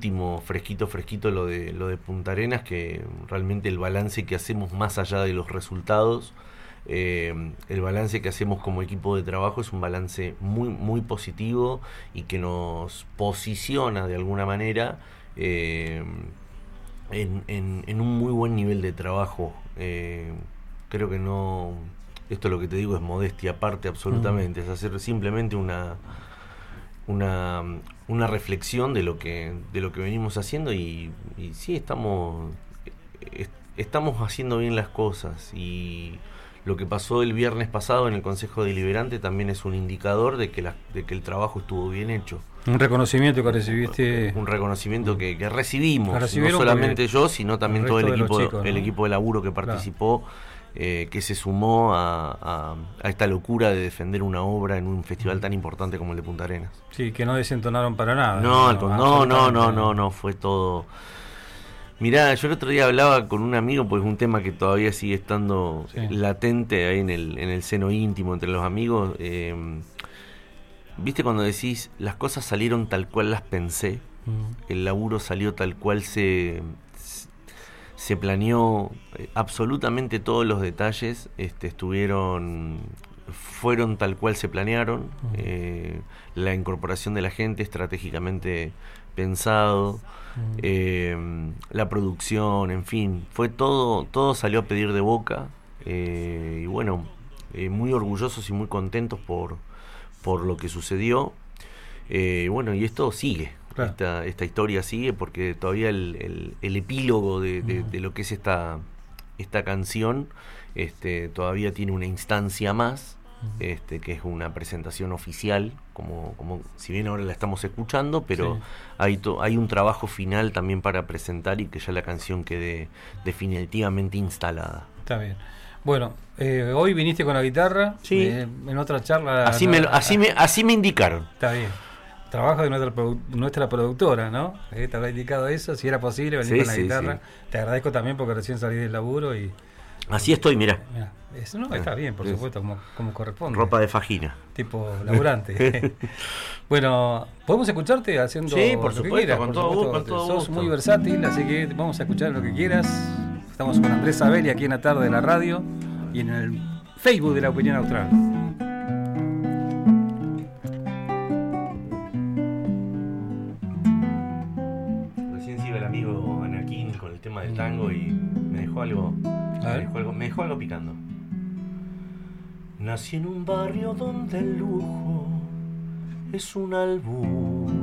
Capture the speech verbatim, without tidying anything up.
último, fresquito, fresquito, lo de, lo de Punta Arenas, que realmente el balance que hacemos más allá de los resultados, eh, el balance que hacemos como equipo de trabajo es un balance muy, muy positivo y que nos posiciona de alguna manera eh, en, en, en un muy buen nivel de trabajo. Eh, creo que no, esto lo que te digo es modestia aparte absolutamente, mm. es hacer simplemente una una una reflexión de lo que de lo que venimos haciendo y, y sí estamos est- estamos haciendo bien las cosas, y lo que pasó el viernes pasado en el Consejo Deliberante también es un indicador de que la, de que el trabajo estuvo bien hecho. Un reconocimiento que recibiste. Un reconocimiento que, que recibimos, no recibieron solamente yo, sino también todo el equipo, chicos, ¿no? el equipo de laburo que participó, claro. eh, que se sumó a, a, a esta locura de defender una obra en un festival tan importante como el de Punta Arenas. Sí, que no desentonaron para nada. No, no, no, no, no, no, no, fue todo. Mirá, yo el otro día hablaba con un amigo, pues es un tema que todavía sigue estando sí. latente ahí en el, en el seno íntimo entre los amigos. Eh, ¿Viste cuando decís, las cosas salieron tal cual las pensé? Mm. El laburo salió tal cual se, se planeó, eh, absolutamente todos los detalles este, estuvieron, fueron tal cual se planearon. Mm. Eh, la incorporación de la gente estratégicamente pensado, mm. eh, la producción, en fin, fue todo, todo salió a pedir de boca, eh, y bueno, eh, muy orgullosos y muy contentos por, por lo que sucedió, eh, bueno, y esto sigue, claro. esta, esta historia sigue porque todavía el, el, el epílogo de, de, mm. de lo que es esta, esta canción, este, todavía tiene una instancia más. Este, que es una presentación oficial, como, como si bien ahora la estamos escuchando, pero sí. hay, to, hay un trabajo final también para presentar y que ya la canción quede definitivamente instalada. Está bien. Bueno, eh, hoy viniste con la guitarra, sí. eh, en otra charla. Así, no, me, así, me, así me indicaron. Está bien. Trabajo de nuestra, produ- nuestra productora, ¿no? Eh, te habrá indicado eso, si era posible venir sí, con la sí, guitarra. Sí. Te agradezco también porque recién salí del laburo y... Así estoy, mirá. Mirá, eso no está bien, por supuesto, como, como corresponde. Ropa de fajina. Tipo laburante. Bueno, ¿podemos escucharte haciendo sí, por lo supuesto, que quieras? con por todo supuesto, con todo sos gusto. Muy versátil, así que vamos a escuchar lo que quieras. Estamos con Andrés Sabelli aquí en la tarde de la radio y en el Facebook de La Opinión Austral. Recién sigue el amigo Anakin con el tema del tango y me dejó algo... Me dejó, algo, me dejó algo picando. Nací en un barrio donde el lujo es un albur.